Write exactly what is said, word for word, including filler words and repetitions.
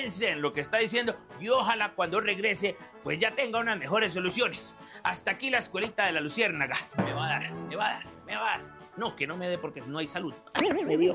piense en lo que está diciendo y ojalá cuando regrese pues ya tenga unas mejores soluciones. Hasta aquí la escuelita de la luciérnaga. Me va a dar, me va a dar, me va a dar. No, que no me dé porque no hay salud. Me dio.